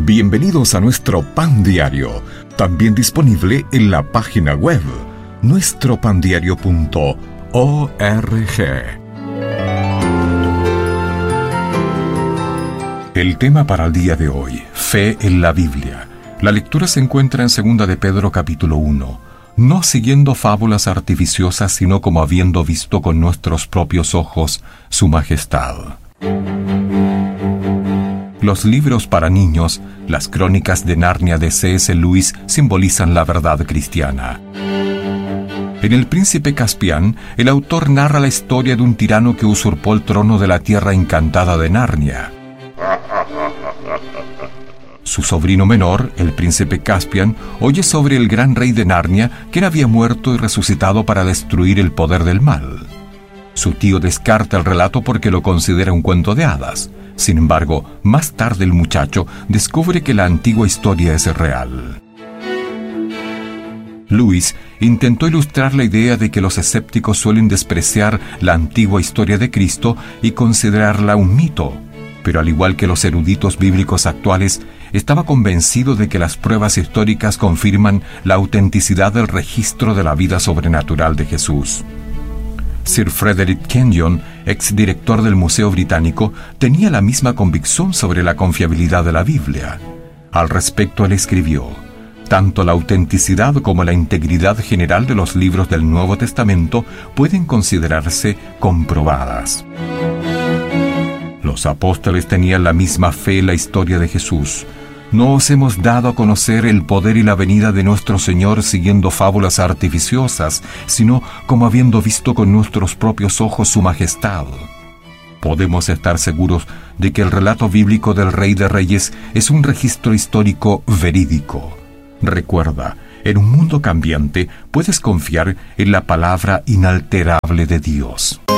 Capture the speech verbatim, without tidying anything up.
Bienvenidos a nuestro Pan Diario, también disponible en la página web nuestro pan diario punto org. El tema para el día de hoy: fe en la Biblia. La lectura se encuentra en segunda de Pedro capítulo uno. No siguiendo fábulas artificiosas, sino como habiendo visto con nuestros propios ojos su majestad. Los libros para niños, las crónicas de Narnia de C S Lewis, simbolizan la verdad cristiana. En El Príncipe Caspian, el autor narra la historia de un tirano que usurpó el trono de la tierra encantada de Narnia. Su sobrino menor, el príncipe Caspian, oye sobre el gran rey de Narnia, quien había muerto y resucitado para destruir el poder del mal. Su tío descarta el relato porque lo considera un cuento de hadas. Sin embargo, más tarde el muchacho descubre que la antigua historia es real. Lewis intentó ilustrar la idea de que los escépticos suelen despreciar la antigua historia de Cristo y considerarla un mito, pero al igual que los eruditos bíblicos actuales, estaba convencido de que las pruebas históricas confirman la autenticidad del registro de la vida sobrenatural de Jesús. Sir Frederick Kenyon, exdirector del Museo Británico, tenía la misma convicción sobre la confiabilidad de la Biblia. Al respecto, él escribió: tanto la autenticidad como la integridad general de los libros del Nuevo Testamento pueden considerarse comprobadas. Los apóstoles tenían la misma fe en la historia de Jesús. No os hemos dado a conocer el poder y la venida de nuestro Señor siguiendo fábulas artificiosas, sino como habiendo visto con nuestros propios ojos su majestad. Podemos estar seguros de que el relato bíblico del Rey de Reyes es un registro histórico verídico. Recuerda, en un mundo cambiante puedes confiar en la palabra inalterable de Dios.